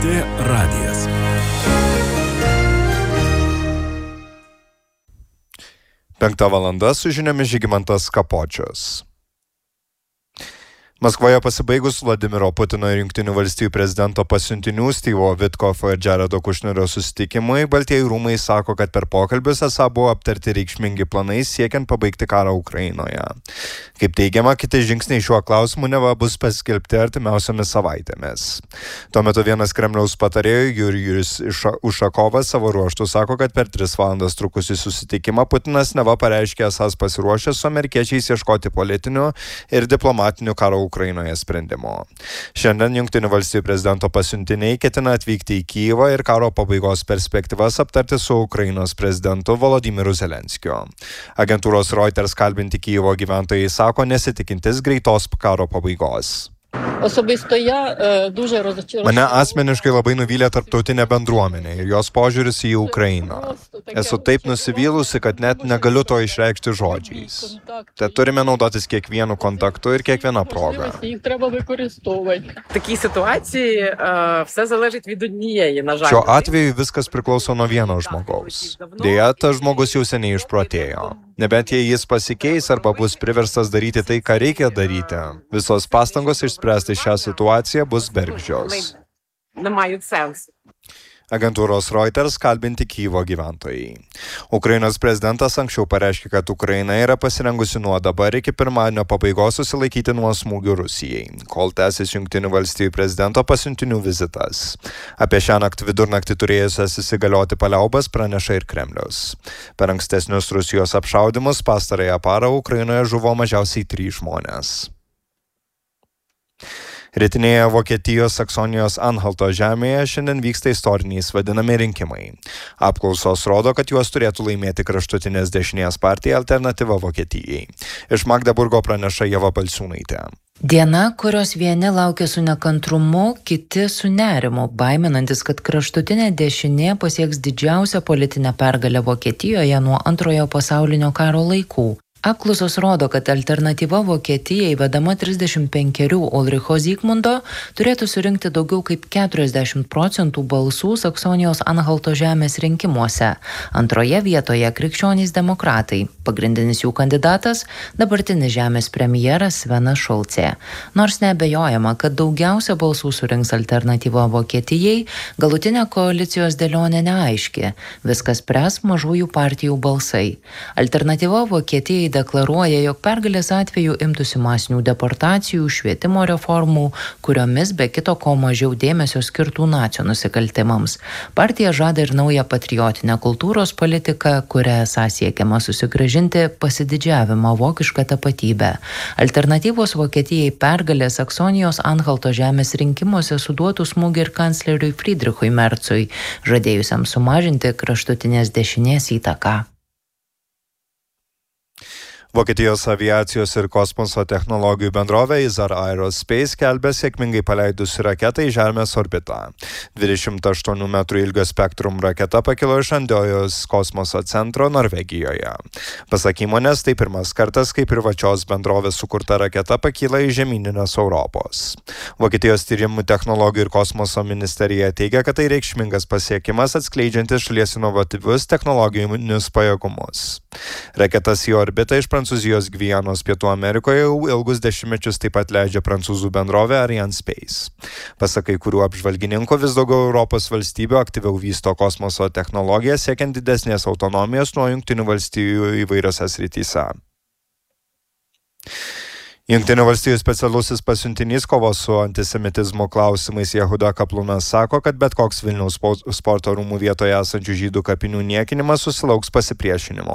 LRT radijas. Penktą valandą su žiniomis Žygimantas Kapočius. Maskvoje pasibaigus Vladimiro Putino ir Jungtinių valstijų prezidento pasiuntinių Steve'o Witkofo ir Jaredo Kušnerio susitikimui, Baltieji rūmai sako, kad per pokalbius esą buvo aptarti reikšmingi planai siekiant pabaigti karą Ukrainoje. Kaip teigiama, kiti žingsniai šiuo klausimu neva bus paskelbti artimiausiomis savaitėmis. Tuo metu vienas Kremliaus patarėjų Jurijus Ušakovas savo ruožtu sako, kad per 3 valandas trukusį susitikimą Putinas neva pareiškė esąs pasiruošęs su amerikiečiais ieškoti politinių ir diplomatinių karo Ukrainoje sprendimo. Šiandien Jungtinių valstijų prezidento pasiuntiniai ketina atvykti į Kyjivą ir karo pabaigos perspektyvas aptarti su Ukrainos prezidentu Volodymyru Zelenskiu. Agentūros Reuters kalbinti Kyjivo gyventojai sako nesitikintis greitos karo pabaigos. Mane asmeniškai labai nuvylė tarptautinė bendruomenė ir jos požiūris į Ukrainą. Esu taip nusivylusi, kad net negaliu to išreikšti žodžiais. Tad turime naudotis kiekvienu kontaktu ir kiekvieną progą. Šiuo atveju viskas priklauso nuo vieno žmogaus. Deja, tas žmogus jau seniai išprotėjo. Nebent jei jis pasikeis arba bus priverstas daryti tai, ką reikia daryti, visos pastangos išspręsti šią situaciją bus bergždžios. Agentūros Reuters kalbinti Kyjivo gyventojai. Ukrainos prezidentas anksčiau pareiškė, kad Ukraina yra pasirengusi nuo dabar iki pirmadienio pabaigos susilaikyti nuo smūgių Rusijai, kol tęsis Jungtinių valstijų prezidento pasiuntinių vizitas. Apie šiąnakt vidurnaktį turėjusias įsigalioti paliaubas praneša ir Kremlius. Per ankstesnius Rusijos apšaudymus pastarąją parą Ukrainoje žuvo mažiausiai 3 žmonės. Rytinėje Vokietijos Saksonijos Anhalto žemėje šiandien vyksta istoriniais vadinami rinkimai. Apklausos rodo, kad juos turėtų laimėti kraštutinės dešinės partija Alternatyva Vokietijai. Iš Magdeburgo praneša Ieva Balsiūnaitė. Diena, kurios vieni laukia su nekantrumu, kiti su nerimu, baiminantis, kad kraštutinė dešinė pasieks didžiausią politinę pergalę Vokietijoje nuo Antrojo pasaulinio karo laikų. Apklausos rodo, kad Alternatyva Vokietijai vedama 35 Ulricho Zygmundo turėtų surinkti daugiau kaip 40% balsų Saksonijos Anhalto žemės rinkimuose. Antroje vietoje krikščionys demokratai. Pagrindinis jų kandidatas – dabartinis žemės premjeras Svenas Šulcė. Nors neabejojama, kad daugiausia balsų surinks Alternatyva Vokietijai, galutinė koalicijos dėlionė neaiški. Viskas spręs mažųjų partijų balsai. Alternatyva Vokietijai deklaruoja, jog pergalės atveju imtųsi masinių deportacijų, švietimo reformų, kuriomis be kito ko mažiau dėmesio skirtų nacių nusikaltimams. Partija žada ir naują patriotinę kultūros politiką, kuria esą siekiama susigrąžinti pasididžiavimą vokišką tapatybę. Alternatyvos Vokietijai pergalė Saksonijos Anhalto žemės rinkimuose suduotų smūgį ir kancleriui Friedrichui Merzui, žadėjusiam sumažinti kraštutinės dešinės įtaką. Vokietijos aviacijos ir kosmoso technologijų bendrovė Isar Aerospace skelbia sėkmingai paleidusi raketą į Žemės orbitą. 28 metrų ilgio Spektrum raketa pakilo iš Andojos kosmoso centro Norvegijoje. Pasak įmonės, tai pirmas kartas, kai privačios bendrovės sukurta raketa pakyla iš žemyninės Europos. Vokietijos tyrimų technologijų ir kosmoso ministerija teigia, kad tai reikšmingas pasiekimas atskleidžiantis šalies inovatyvius technologinius pajėgumus. Raketas į orbitą iš Prancūzijos Gvianos Pietų Amerikoje jau ilgus dešimtmečius taip pat leidžia prancūzų bendrovė Arianespace. Pasak kai kurių apžvalgininkų, vis daugiau Europos valstybių aktyviau vysto kosmoso technologiją siekiant didesnės autonomijos nuo Jungtinių valstijų įvairiose srityse. Jungtinių valstijų specialusis pasiuntinys kovos su antisemitizmo klausimais Jehuda Kaplunas sako, kad bet koks Vilniaus sporto rūmų vietoje esančių žydų kapinių niekinimas susilauks pasipriešinimo.